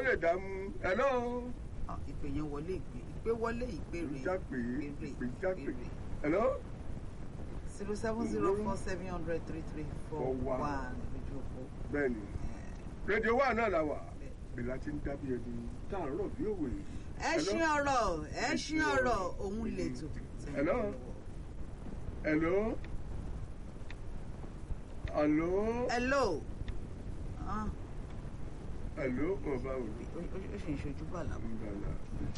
lè dààmú hello. ìpè yẹn wọlé ìpè wọlé ìpè rè. hello. 07047003341 lójú òpó. bẹ́ẹ̀ni rédíò wa náà la wà bẹ̀rẹ̀ ti ń dábí ẹni tá à ń rọ̀ bí òwe. ẹṣin ọ̀rọ̀ òun lè tò. hello. hello. hello. hello. hello. ó sì ń ṣojú bàlá.